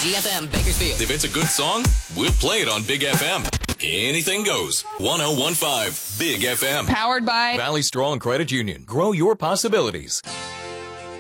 Energy FM, Bakersfield. If it's a good song, we'll play it on Big FM. Anything goes. 101.5 Big FM. Powered by Valley Strong Credit Union. Grow your possibilities.